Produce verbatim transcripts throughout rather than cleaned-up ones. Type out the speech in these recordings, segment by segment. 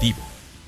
Deportivo.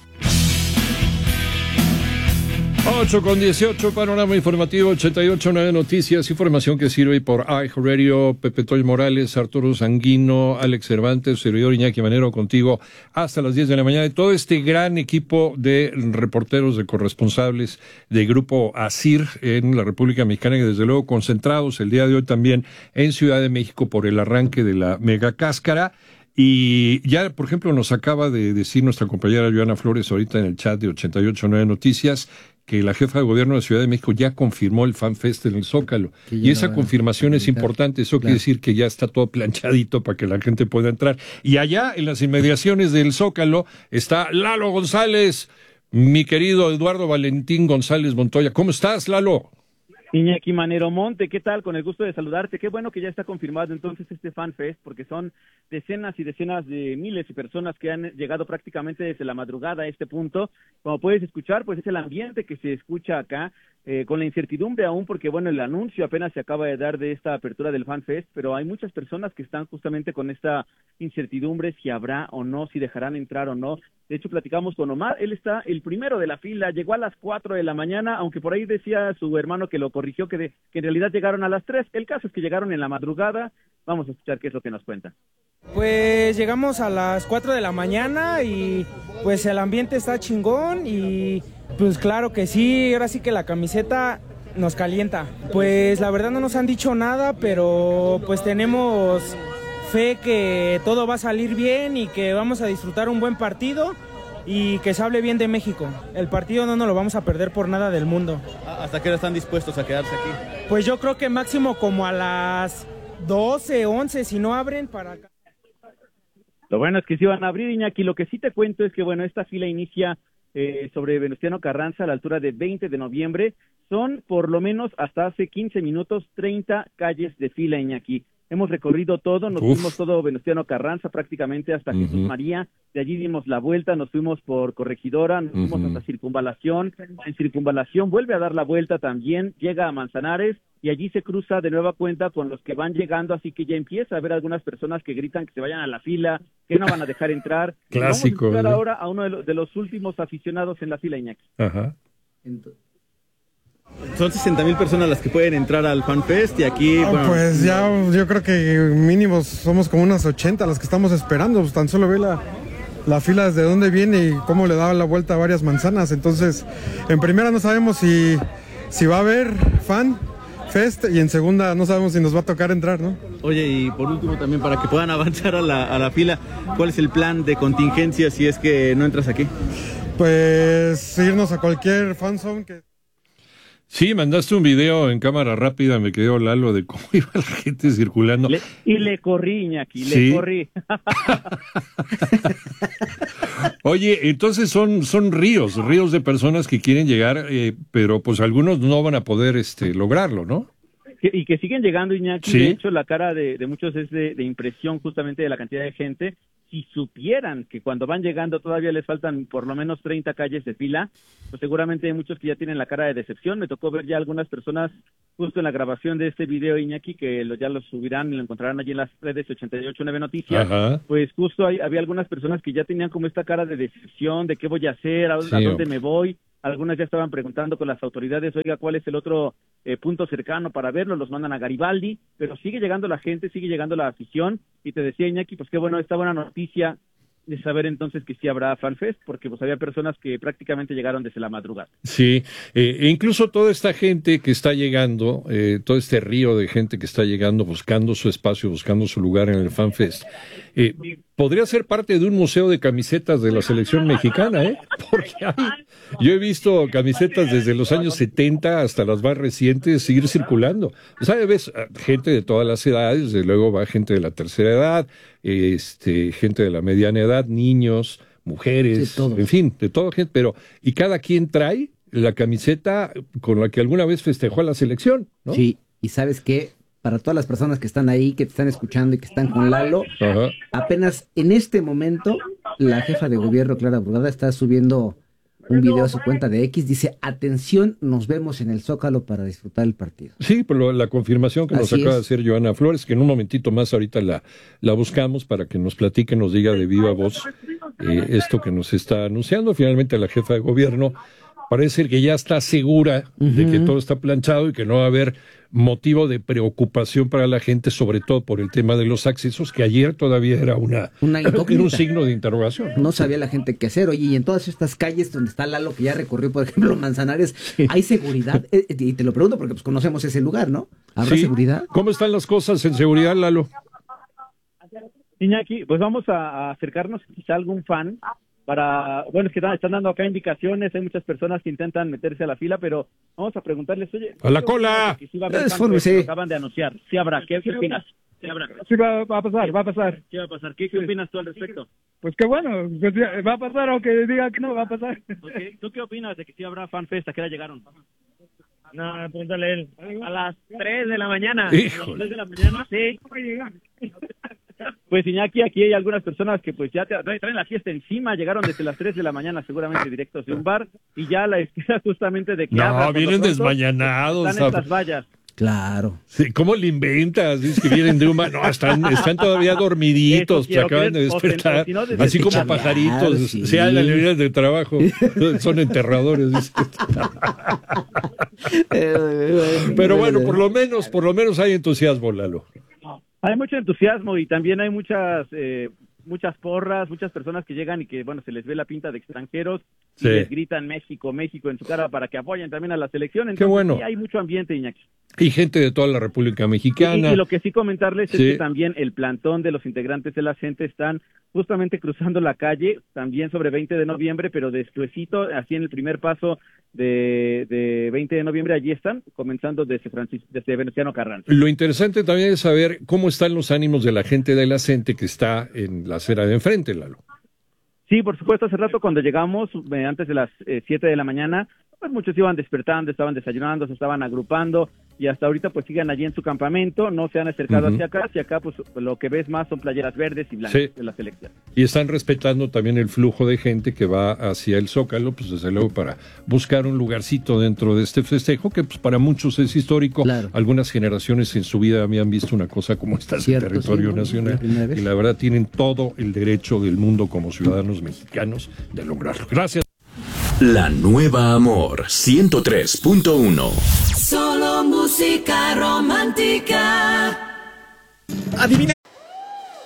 ocho con dieciocho, panorama informativo, ochenta y ocho punto nueve Noticias, información que sirve por iHeartRadio. Pepe Toy Morales, Arturo Sanguino, Alex Cervantes, servidor Iñaki Manero, contigo hasta las diez de la mañana. Y todo este gran equipo de reporteros, de corresponsables de Grupo ASIR en la República Mexicana, y desde luego concentrados el día de hoy también en Ciudad de México por el arranque de la Mega Cáscara. Y ya, por ejemplo, nos acaba de decir nuestra compañera Joana Flores ahorita en el chat de ochenta y ocho punto nueve Noticias que la jefa de gobierno de Ciudad de México ya confirmó el FanFest en el Zócalo. Y esa confirmación es importante. Eso quiere decir que ya está todo planchadito para que la gente pueda entrar. Y allá, en las inmediaciones del Zócalo, está Lalo González, mi querido Eduardo Valentín González Montoya. ¿Cómo estás, Lalo? Iñaki Manero Monte, ¿qué tal? Con el gusto de saludarte. Qué bueno que ya está confirmado entonces este FanFest, porque son decenas y decenas de miles de personas que han llegado prácticamente desde la madrugada a este punto. Como puedes escuchar, pues es el ambiente que se escucha acá, eh, con la incertidumbre aún, porque bueno, el anuncio apenas se acaba de dar de esta apertura del FanFest, pero hay muchas personas que están justamente con esta incertidumbre si habrá o no, si dejarán entrar o no. De hecho, platicamos con Omar, él está el primero de la fila, llegó a las cuatro de la mañana, aunque por ahí decía su hermano que lo corrigió, que, de, que en realidad llegaron a las tres. El caso es que llegaron en la madrugada. Vamos a escuchar qué es lo que nos cuenta. Pues llegamos a las cuatro de la mañana y pues el ambiente está chingón y pues claro que sí, ahora sí que la camiseta nos calienta. Pues la verdad no nos han dicho nada, pero pues tenemos fe que todo va a salir bien y que vamos a disfrutar un buen partido y que se hable bien de México. El partido no nos lo vamos a perder por nada del mundo. ¿Hasta qué hora están dispuestos a quedarse aquí? Pues yo creo que máximo como a las doce, once, si no abren para acá. Lo bueno es que sí van a abrir, Iñaki. Lo que sí te cuento es que, bueno, esta fila inicia eh, sobre Venustiano Carranza a la altura de veinte de noviembre. Son, por lo menos, hasta hace quince minutos, treinta calles de fila, Iñaki. Hemos recorrido todo, nos Uf. fuimos todo Venustiano Carranza prácticamente hasta uh-huh. Jesús María, de allí dimos la vuelta, nos fuimos por Corregidora, nos uh-huh. fuimos hasta Circunvalación, en Circunvalación vuelve a dar la vuelta también, llega a Manzanares y allí se cruza de nueva cuenta con los que van llegando, así que ya empieza a haber algunas personas que gritan que se vayan a la fila, que no van a dejar entrar. Clásico. Vamos a escuchar ¿eh? ahora a uno de los, de los últimos aficionados en la fila, Iñaki. Ajá. Entonces, son sesenta mil personas las que pueden entrar al FanFest y aquí... Oh, bueno, pues ya yo creo que mínimo somos como unas ochenta las que estamos esperando, pues tan solo ve la, la fila desde dónde viene y cómo le da la vuelta a varias manzanas. Entonces, en primera no sabemos si, si va a haber FanFest y en segunda no sabemos si nos va a tocar entrar, ¿no? Oye, y por último también para que puedan avanzar a la, a la fila, ¿cuál es el plan de contingencia si es que no entras aquí? Pues irnos a cualquier fanzone que... Sí, mandaste un video en cámara rápida, me quedó Lalo, de cómo iba la gente circulando. Le, y le corrí, Iñaki, ¿Sí? le corrí. Oye, entonces son son ríos, ríos de personas que quieren llegar, eh, pero pues algunos no van a poder este lograrlo, ¿no? Y que siguen llegando, Iñaki. ¿Sí? De hecho, la cara de, de muchos es de, de impresión justamente de la cantidad de gente. Si supieran que cuando van llegando todavía les faltan por lo menos treinta calles de fila, pues seguramente hay muchos que ya tienen la cara de decepción. Me tocó ver ya algunas personas justo en la grabación de este video, Iñaki, que lo, ya lo subirán y lo encontrarán allí en las redes ochenta y ocho punto nueve Noticias. Ajá. Pues justo hay, había algunas personas que ya tenían como esta cara de decepción, de qué voy a hacer, a, Sí, a dónde me voy. Algunas ya estaban preguntando con las autoridades, oiga, ¿cuál es el otro eh, punto cercano para verlo? Los mandan a Garibaldi, pero sigue llegando la gente, sigue llegando la afición, y te decía, Iñaki, pues qué bueno, esta buena noticia de saber entonces que sí habrá FanFest, porque pues había personas que prácticamente llegaron desde la madrugada. Sí, eh, e incluso toda esta gente que está llegando, eh, todo este río de gente que está llegando, buscando su espacio, buscando su lugar en el FanFest, eh, podría ser parte de un museo de camisetas de la selección mexicana, ¿eh? Porque hay, yo he visto camisetas desde los años setenta hasta las más recientes seguir circulando. O sea, ves gente de todas las edades, desde luego va gente de la tercera edad, este, gente de la mediana edad, niños, mujeres, sí, en fin, de toda gente, pero y cada quien trae la camiseta con la que alguna vez festejó a la selección, ¿no? Sí, y ¿sabes qué? Para todas las personas que están ahí, que te están escuchando y que están con Lalo, Ajá. apenas en este momento la jefa de gobierno, Clara Brugada, está subiendo un video a su cuenta de X, dice, atención, nos vemos en el Zócalo para disfrutar el partido. Sí, pero la confirmación que Así nos acaba es. de hacer Joana Flores, que en un momentito más ahorita la, la buscamos para que nos platique, nos diga de viva voz eh, esto que nos está anunciando. Finalmente la jefa de gobierno parece que ya está segura uh-huh. de que todo está planchado y que no va a haber motivo de preocupación para la gente, sobre todo por el tema de los accesos, que ayer todavía era una, una era un signo de interrogación. No sabía la gente qué hacer. Oye, y en todas estas calles donde está Lalo, que ya recorrió, por ejemplo, Manzanares, ¿hay seguridad? Eh, y te lo pregunto porque pues conocemos ese lugar, ¿no? ¿Habrá sí. seguridad? ¿Cómo están las cosas en seguridad, Lalo? Iñaki, pues vamos a, a acercarnos quizá a algún fan para, bueno, es que están dando acá indicaciones, hay muchas personas que intentan meterse a la fila, pero vamos a preguntarles, oye, ¡a la cola! Que si va a haber es fan, forma, sí. lo acaban de anunciar, sí habrá, ¿qué, qué opinas? Sí habrá. Sí va, va a pasar, va a pasar. ¿Qué va a pasar? ¿Qué, qué opinas tú al respecto? Pues qué bueno, pues va a pasar aunque diga que no va a pasar. Okay. ¿Tú qué opinas de que sí habrá FanFest? ¿A qué hora llegaron? No, pregúntale él. A las tres de la mañana. Híjole. ¿A las tres de la mañana? Sí. Pues Iñaki, aquí hay algunas personas que pues ya te, traen la fiesta encima, llegaron desde las tres de la mañana seguramente directos de un bar y ya la espera justamente de que no, abra, vienen desmañanados. Están estas vallas. Claro. Sí, ¿cómo le inventas? Dices que vienen de un bar. No, están, están todavía dormiditos, se acaban de despertar, si no, así como pajaritos, sí. Se dan las librerías de trabajo, son enterradores. Dice. Pero bueno, por lo menos, por lo menos hay entusiasmo, Lalo. Hay mucho entusiasmo y también hay muchas eh, muchas porras, muchas personas que llegan y que, bueno, se les ve la pinta de extranjeros sí. y les gritan México, México en su cara para que apoyen también a la selección. Entonces, qué bueno. Sí, hay mucho ambiente, Iñaki. Y gente de toda la República Mexicana. Y, y lo que sí comentarles sí. es que también el plantón de los integrantes de la gente están justamente cruzando la calle, también sobre veinte de noviembre, pero despuesito, así en el primer paso de, de veinte de noviembre, allí están, comenzando desde, Francis, desde Venustiano Carranza. Lo interesante también es saber cómo están los ánimos de la gente de la gente que está en la acera de enfrente, Lalo. Sí, por supuesto, hace rato cuando llegamos, eh, antes de las eh, siete de la mañana, pues muchos iban despertando, estaban desayunando, se estaban agrupando y hasta ahorita pues siguen allí en su campamento, no se han acercado uh-huh. hacia acá, hacia acá pues lo que ves más son playeras verdes y blancas sí. de la selección. Y están respetando también el flujo de gente que va hacia el Zócalo, pues desde luego para buscar un lugarcito dentro de este festejo que pues para muchos es histórico, claro. Algunas generaciones en su vida habían visto una cosa como esta en el territorio sí, nacional la y la verdad tienen todo el derecho del mundo como ciudadanos mexicanos de lograrlo. Gracias. La Nueva Amor ciento tres punto uno. Solo música romántica. Adivina